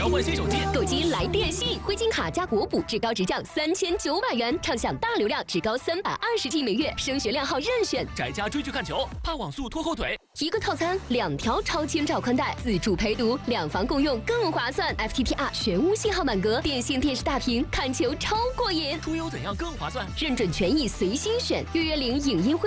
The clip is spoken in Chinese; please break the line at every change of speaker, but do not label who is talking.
要换新手机，
购机来电信，灰金卡加国补，至高直降3900元，畅享大流量，至高320G 每月，升学靓号任选。
宅家追剧看球，怕网速拖后腿。
一个套餐2条超千兆宽带，自助陪读，2房共用更划算。FTTR 全屋信号满格，电信电视大屏，看球超过瘾。
出游怎样更划算？
认准权益随心选，预约领影音会。